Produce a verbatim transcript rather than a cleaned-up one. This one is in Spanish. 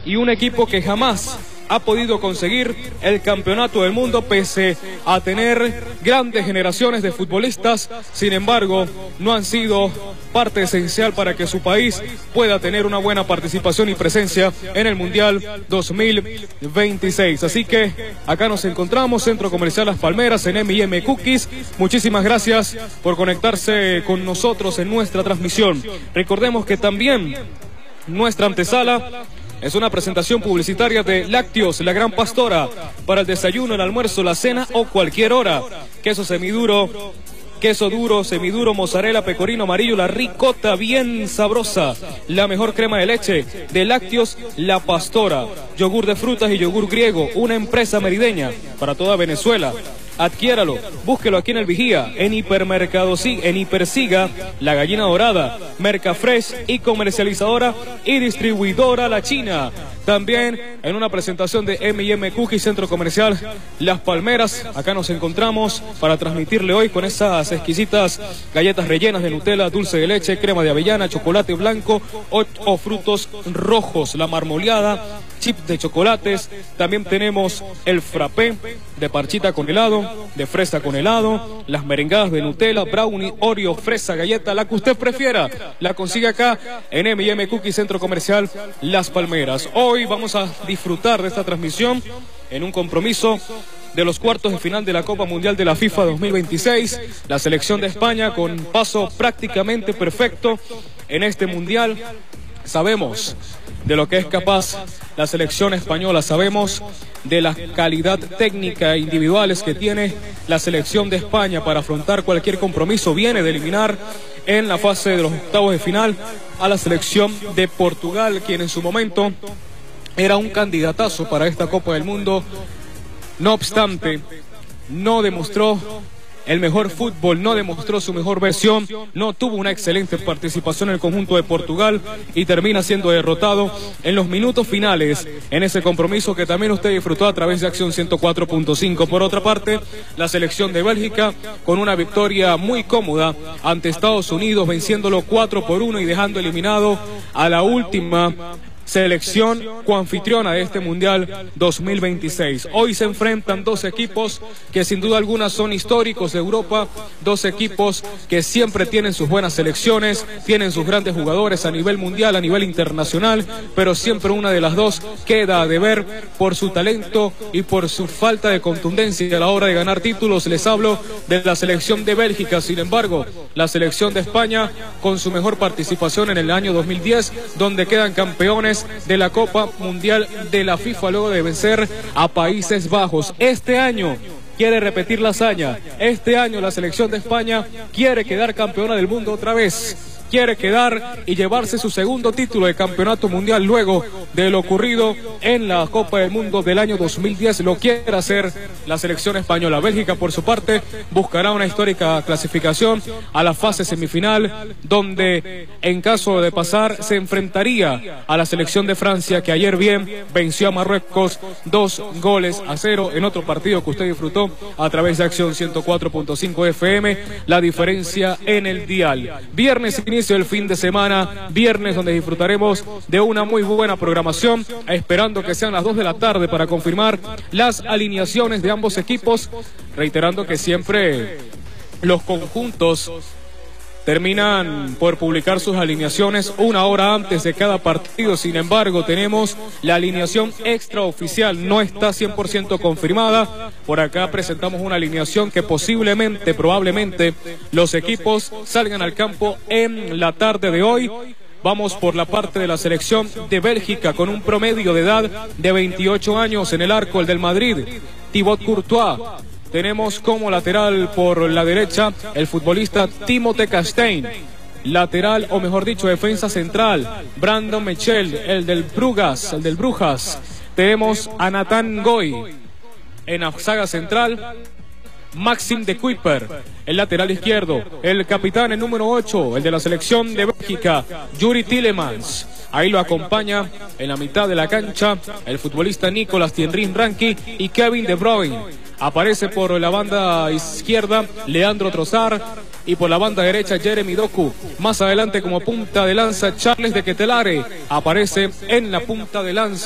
y un equipo que jamás ha podido conseguir el campeonato del mundo pese a tener grandes generaciones de futbolistas. Sin embargo, no han sido parte esencial para que su país pueda tener una buena participación y presencia en el Mundial dos mil veintiséis. Así que acá nos encontramos, Centro Comercial Las Palmeras, en eme y eme Cookies. Muchísimas gracias por conectarse con nosotros en nuestra transmisión. Recordemos que también nuestra antesala es una presentación publicitaria de Lácteos, la Gran Pastora, para el desayuno, el almuerzo, la cena o cualquier hora. Queso semiduro, queso duro, semiduro, mozzarella, pecorino amarillo, la ricota bien sabrosa, la mejor crema de leche de Lácteos, la Pastora. Yogur de frutas y yogur griego, una empresa merideña para toda Venezuela. Adquiéralo, búsquelo aquí en el Vigía, en Hipermercado, en Hipersiga, La Gallina Dorada, Mercafresh y comercializadora y distribuidora La China. También en una presentación de eme y eme Cookies, Centro Comercial Las Palmeras. Acá nos encontramos para transmitirle hoy con esas exquisitas galletas rellenas de Nutella, dulce de leche, crema de avellana, chocolate blanco o, o frutos rojos, la marmoleada, chip de chocolates. También tenemos el frappé de parchita con helado, de fresa con helado, las merengadas de Nutella, brownie, Oreo, fresa, galleta, la que usted prefiera, la consigue acá en eme y eme Cookies, Centro Comercial Las Palmeras. Hoy vamos a disfrutar de esta transmisión en un compromiso de los cuartos de final de la Copa Mundial de la FIFA dos mil veintiséis, la selección de España con paso prácticamente perfecto en este Mundial. Sabemos de lo que es capaz la selección española, sabemos de la calidad técnica e individuales que tiene la selección de España para afrontar cualquier compromiso. Viene de eliminar en la fase de los octavos de final a la selección de Portugal, quien en su momento era un candidatazo para esta Copa del Mundo. No obstante, no demostró el mejor fútbol, no demostró su mejor versión, no tuvo una excelente participación en el conjunto de Portugal y termina siendo derrotado en los minutos finales en ese compromiso que también usted disfrutó a través de Acción ciento cuatro punto cinco. Por otra parte, la selección de Bélgica con una victoria muy cómoda ante Estados Unidos, venciéndolo cuatro por uno y dejando eliminado a la última selección coanfitriona de este Mundial dos mil veintiséis. Hoy se enfrentan dos equipos que sin duda alguna son históricos de Europa, dos equipos que siempre tienen sus buenas selecciones, tienen sus grandes jugadores a nivel mundial, a nivel internacional, pero siempre una de las dos queda a deber por su talento y por su falta de contundencia a la hora de ganar títulos. Les hablo de la selección de Bélgica. Sin embargo, la selección de España con su mejor participación en el año dos mil diez, donde quedan campeones de la Copa Mundial de la FIFA luego de vencer a Países Bajos. Este año quiere repetir la hazaña. Este año la selección de España quiere quedar campeona del mundo otra vez. Quiere quedar y llevarse su segundo título de campeonato mundial luego de lo ocurrido en la Copa del Mundo del año dos mil diez. Lo quiere hacer la selección española. Bélgica, por su parte, buscará una histórica clasificación a la fase semifinal, donde en caso de pasar se enfrentaría a la selección de Francia, que ayer bien venció a Marruecos dos goles a cero en otro partido que usted disfrutó a través de Acción ciento cuatro punto cinco F M. La diferencia en el dial. Viernes inicio el fin de semana, viernes donde disfrutaremos de una muy buena programación, esperando que sean las dos de la tarde para confirmar las alineaciones de ambos equipos, reiterando que siempre los conjuntos terminan por publicar sus alineaciones una hora antes de cada partido. Sin embargo, tenemos la alineación extraoficial, no está cien por ciento confirmada. Por acá presentamos una alineación que posiblemente, probablemente, los equipos salgan al campo en la tarde de hoy. Vamos por la parte de la selección de Bélgica con un promedio de edad de veintiocho años en el arco, el del Madrid, Thibaut Courtois. Tenemos como lateral por la derecha el futbolista Timothée Castaing. Lateral, o mejor dicho, defensa central, Brandon Michel, el del Brujas, el del Brujas. Tenemos a Nathan Goy en la saga central. Maxime de Kuiper, el lateral izquierdo. El capitán, el número ocho, el de la selección de Bélgica, Yuri Tielemans. Ahí lo acompaña en la mitad de la cancha el futbolista Nicolas Thierry-Ranky y Kevin De Bruyne. Aparece por la banda izquierda Leandro Trossard y por la banda derecha Jeremy Doku. Más adelante como punta de lanza Charles de Ketelaere. Aparece en la punta de lanza